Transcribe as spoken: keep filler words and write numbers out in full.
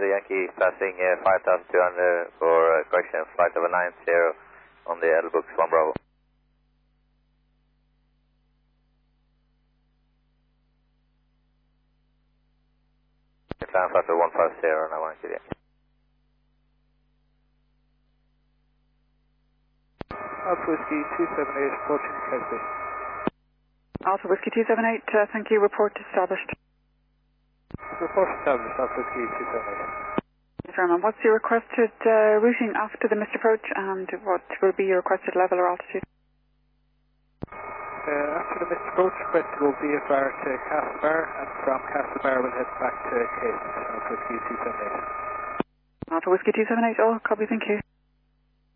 Kilo Yankee, passing uh, five thousand two hundred for uh, correction, flight level nine zero on the L-Books one Bravo. Climb flight level one five zero, now one Kilo Yankee. Alpha Whiskey two seven eight, approaching Kesby. Alpha Whiskey two seven eight, uh, thank you, report established. Report established, Alpha Whiskey two seven eight. Yes, Vernon, what's your requested uh, routing after the missed approach, and what will be your requested level or altitude? Uh, after the missed approach, request to go V F R to Castlebar, and from Castlebar we'll head back to Cape, Alpha Whiskey two seven eight. Alpha Whiskey two seven eight, oh, copy, thank you.